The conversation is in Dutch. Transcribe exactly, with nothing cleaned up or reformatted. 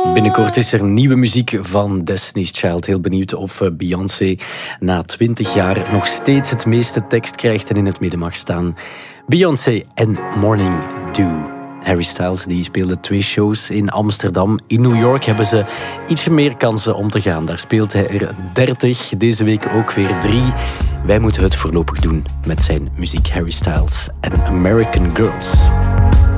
Binnenkort is er nieuwe muziek van Destiny's Child. Heel benieuwd of Beyoncé na twintig jaar nog steeds het meeste tekst krijgt en in het midden mag staan. Beyoncé en Morning Dew. Harry Styles die speelde twee shows in Amsterdam. In New York hebben ze ietsje meer kansen om te gaan. Daar speelt hij er dertig. Deze week ook weer drie. Wij moeten het voorlopig doen met zijn muziek. Harry Styles en American Girls.